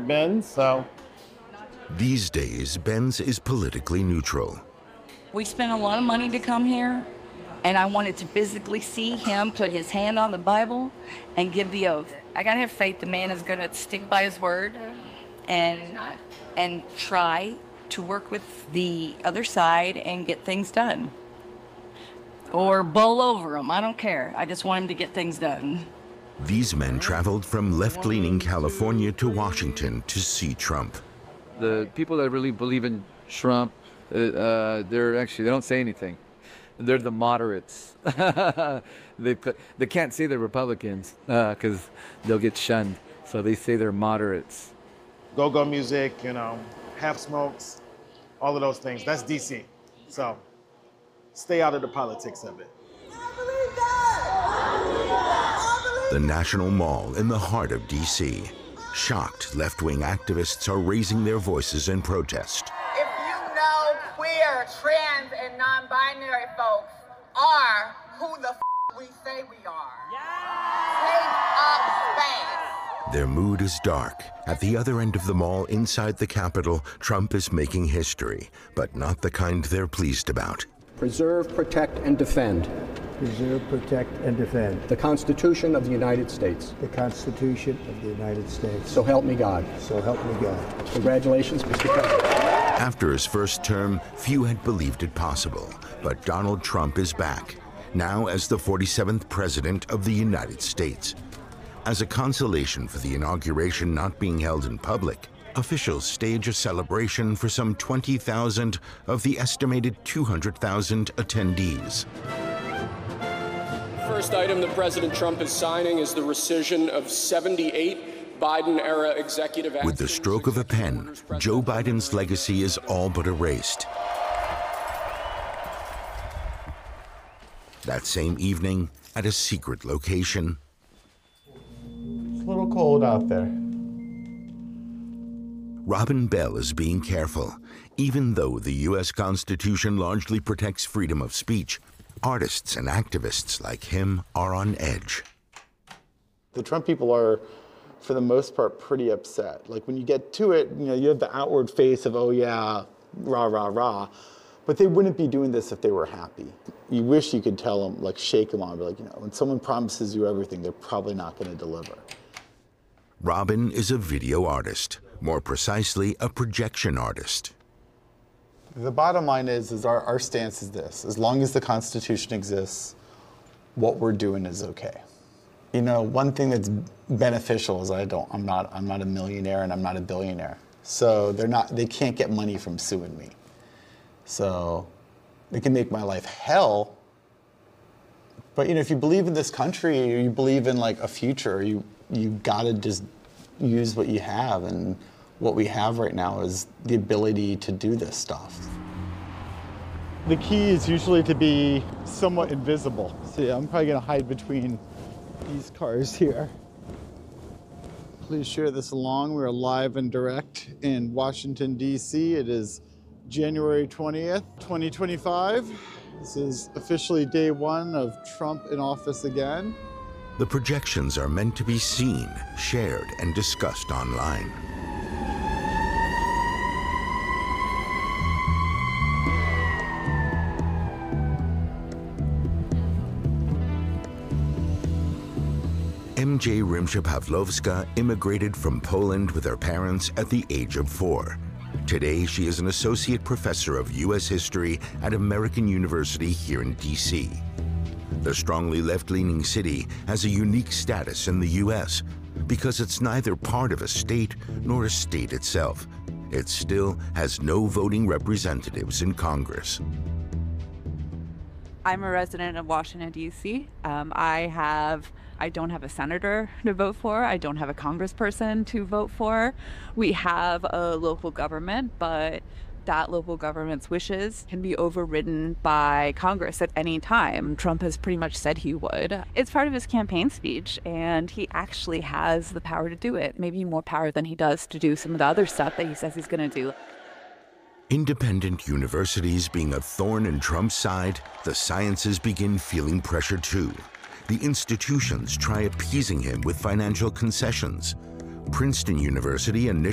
Benz, so. These days, Benz is politically neutral. We spent a lot of money to come here, and I wanted to physically see him put his hand on the Bible and give the oath. I gotta have faith the man is gonna stick by his word and try to work with the other side and get things done. Or bowl over him, I don't care. I just want him to get things done. These men traveled from left-leaning California to Washington to see Trump. The people that really believe in Trump, they don't say anything. They're the moderates. They can't say they're Republicans because they'll get shunned. So they say they're moderates. Go-go music, half smokes, all of those things. That's DC. So stay out of the politics of it. The National Mall in the heart of DC. Shocked left-wing activists are raising their voices in protest. If you know queer, trans, and non-binary folks are who the we say we are, take up space. Their mood is dark. At the other end of the mall inside the Capitol, Trump is making history, but not the kind they're pleased about. Preserve, protect, and defend. Preserve, protect, and defend. The Constitution of the United States. The Constitution of the United States. So help me God. So help me God. Congratulations, Mr. President. After his first term, few had believed it possible, but Donald Trump is back, now as the 47th President of the United States. As a consolation for the inauguration not being held in public, officials stage a celebration for some 20,000 of the estimated 200,000 attendees. First item that President Trump is signing is the rescission of 78 Biden-era executive actions. With the stroke of a pen, Joe Biden's legacy is all but erased. That same evening, at a secret location, It's a little cold out there. Robin Bell is being careful. Even though the U.S. Constitution largely protects freedom of speech, artists and activists like him are on edge. The Trump people are, for the most part, pretty upset. Like when you get to it, you have the outward face of, oh yeah, rah, rah, rah. But they wouldn't be doing this if they were happy. You wish you could tell them, like shake them on, be like, when someone promises you everything, they're probably not going to deliver. Robin is a video artist, more precisely, a projection artist. The bottom line is our stance is this: as long as the Constitution exists, what we're doing is okay. One thing that's beneficial is I'm not a millionaire and I'm not a billionaire, so they can't get money from suing me. So they can make my life hell. But if you believe in this country, or you believe in like a future, you gotta just use what you have, and what we have right now is the ability to do this stuff. The key is usually to be somewhat invisible. See, I'm probably gonna hide between these cars here. Please share this along. We're live and direct in Washington, D.C. It is January 20th, 2025. This is officially day one of Trump in office again. The projections are meant to be seen, shared, and discussed online. MJ Rimsha-Pawlowska immigrated from Poland with her parents at the age of 4. Today, she is an associate professor of U.S. history at American University here in D.C. The strongly left-leaning city has a unique status in the U.S. because it's neither part of a state nor a state itself. It still has no voting representatives in Congress. I'm a resident of Washington, D.C. I don't have a senator to vote for. I don't have a congressperson to vote for. We have a local government, but that local government's wishes can be overridden by Congress at any time. Trump has pretty much said he would. It's part of his campaign speech, and he actually has the power to do it. Maybe more power than he does to do some of the other stuff that he says he's going to do. Independent universities being a thorn in Trump's side, the sciences begin feeling pressure too. The institutions try appeasing him with financial concessions. Princeton University initially